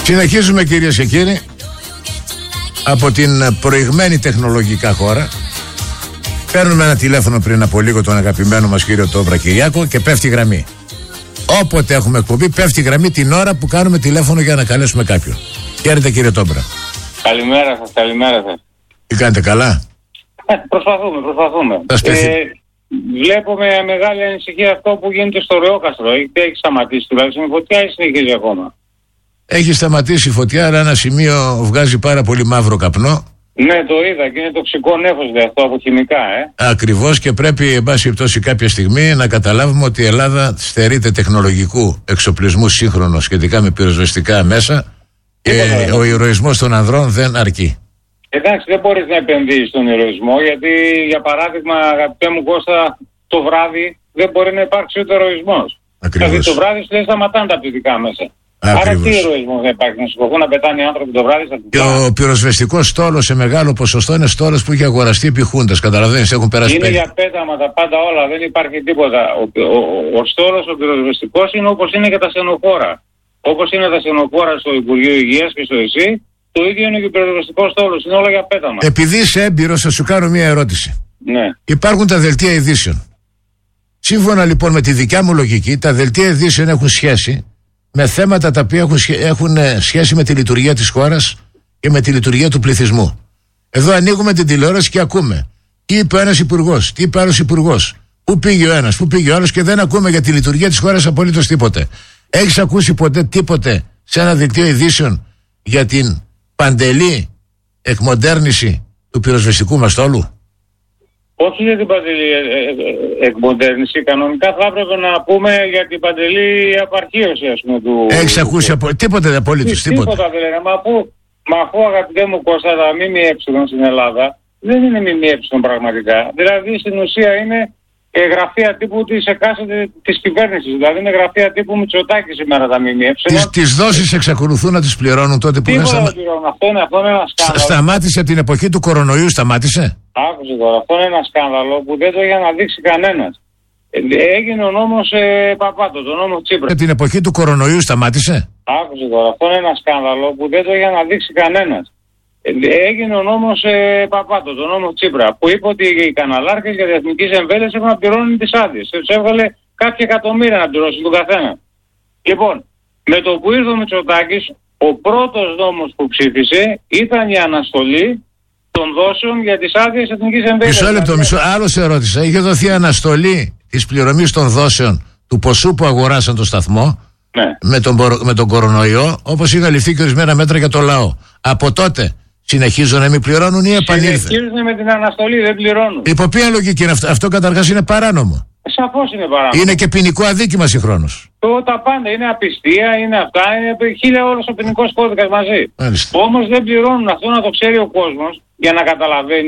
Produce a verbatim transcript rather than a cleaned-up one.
Συνεχίζουμε, κυρίες και κύριοι, από την προηγμένη τεχνολογικά χώρα. Παίρνουμε ένα τηλέφωνο πριν από λίγο τον αγαπημένο μας κύριο Τόμπρα Κυριάκο και πέφτει η γραμμή. Όποτε έχουμε εκπομπή, πέφτει η γραμμή την ώρα που κάνουμε τηλέφωνο για να καλέσουμε κάποιον. Χαίρετε, κύριε Τόμπρα. Καλημέρα σας, καλημέρα σας. Τι κάνετε, καλά? Ε, προσπαθούμε, προσπαθούμε. Ε, βλέπω με μεγάλη ανησυχία αυτό που γίνεται στο Ρεόκαστρο. Έχει, έχει σταματήσει τουλάχιστον η φωτιά ή συνεχίζει ακόμα? Έχει σταματήσει η φωτιά, αλλά ένα σημείο βγάζει πάρα πολύ μαύρο καπνό. Ναι, το είδα και είναι τοξικό νέφος δε αυτό από χημικά, ε. Ακριβώς, και πρέπει, εν πάση περιπτώσει, κάποια στιγμή να καταλάβουμε ότι η Ελλάδα στερείται τεχνολογικού εξοπλισμού σύγχρονο σχετικά με πυροσβεστικά μέσα και ε, ο ηρωισμός των ανδρών δεν αρκεί. Εντάξει, δεν μπορείς να επενδύσεις στον ηρωισμό, γιατί για παράδειγμα, αγαπητέ μου Κώστα, το βράδυ δεν μπορεί να υπάρξει ούτε ηρωισμός. Δηλαδή το βράδυ σου λέει σταματάνε τα πτυτικά μέσα. Ακριβώς. Άρα τι ηρωισμός δεν υπάρχει, να σηκωθούν να πετάνε οι άνθρωποι το βράδυ στα πτυτικά? Και ο πυροσβεστικός στόλος σε μεγάλο ποσοστό είναι στόλος που έχει αγοραστεί επί χούντας, καταλαβαίνεις, έχουν περάσει. Είναι για πέταμα τα πάντα όλα, δεν υπάρχει τίποτα. Ο, ο, ο, ο στόλος, ο πυροσβεστικός είναι όπως είναι και τα στενοφόρα. Όπως είναι τα στενοφόρα στο Υπουργείο Υγείας και στο ΕΣΥ, το ίδιο είναι και ο πυροσβεστικός στόλος, είναι όλα για πέταμα. Επειδή είσαι έμπειρος, θα σου κάνω μια ερώτηση. Ναι. Υπάρχουν τα δελτία ειδήσεων. Σύμφωνα λοιπόν με τη δικιά μου λογική, τα δελτία ειδήσεων έχουν σχέση με θέματα τα οποία έχουν, σχέ, έχουν σχέση με τη λειτουργία της χώρας και με τη λειτουργία του πληθυσμού. Εδώ ανοίγουμε την τηλεόραση και ακούμε τι είπε ένας υπουργός, τι είπε άλλος υπουργός, πού πήγε ο ένας, πού πήγε ο άλλος, και δεν ακούμε για τη λειτουργία της χώρας απολύτως τίποτε. Έχεις ακούσει ποτέ τίποτε σε ένα δελτίο ειδήσεων για την παντελή εκμοντέρνηση του πυροσβεστικού μας στόλου? Όχι για την παντελή ε, ε, ε, εκμοντέρνηση. Κανονικά θα έπρεπε να πούμε για την παντελή απαρχίωση, ας πούμε, του... Έχεις ακούσει απο... τίποτε απολύτως, τίποτα? Τίποτα δεν λένε. Μα αφού, μα αφού αγαπητέ μου Κώστα, τα ΜΜΕ στην Ελλάδα δεν είναι ΜΜΕ πραγματικά. Δηλαδή στην ουσία είναι ε, γραφεία τύπου της εκάστοτε της κυβέρνησης. Δηλαδή είναι γραφεία τύπου Μητσοτάκη σήμερα τα ΜΜΕ. Τις, τις δόσεις εξακολουθούν να τις πληρώνουν τότε που δεν σταμα... Αυτό είναι, αυτό είναι ένα σκάνδαλο. Σταμάτησε την εποχή του κορονοϊού, σταμάτησε. Άκουσε τώρα, αυτό είναι ένα σκάνδαλο που δεν το είχε αναδείξει κανένας. Ε, έγινε ο νόμος ε, Παπάτο, το νόμο Τσίπρα. Την εποχή του κορονοϊού σταμάτησε. Άκουσε τώρα, αυτό είναι ένα σκάνδαλο που δεν το είχε αναδείξει κανένας. Ε, έγινε ο νόμος ε, Παπάτο, το νόμο Τσίπρα, που είπε ότι οι καναλάρχες για διεθνικής εμβέλειας έχουν να πληρώνουν τις άδειες. Τους έβγαλε κάποια εκατομμύρια να πληρώσουν τον καθένα. Λοιπόν, με το που ήρθε ο Μητσοτάκης, ο πρώτος νόμος που ψήφισε ήταν η αναστολή των δόσεων για τις άδειες εθνικής εμβέλειας. Μισό λεπτό, μισό, άλλο σε ερώτησα. Είχε δοθεί αναστολή της πληρωμής των δόσεων του ποσού που αγοράσαν το σταθμό, ναι, με, τον, με τον κορονοϊό, όπως είχαν ληφθεί και ορισμένα μέτρα για το λαό. Από τότε συνεχίζουν να μην πληρώνουν ή επανήλθε? Συνεχίζουν με την αναστολή, δεν πληρώνουν. Υπό ποια λογική είναι αυτό? Αυτό καταρχάς είναι παράνομο. Σαφώς είναι παράνομο. Είναι και ποινικό αδίκημα συγχρόνως. Το, τα πάντα είναι απιστία, είναι αυτά, είναι χίλια όλος ο ποινικός κώδικας μαζί. Μάλιστα. Όμως δεν πληρώνουν, αυτό να το ξέρει ο κόσμος για να καταλαβαίνει.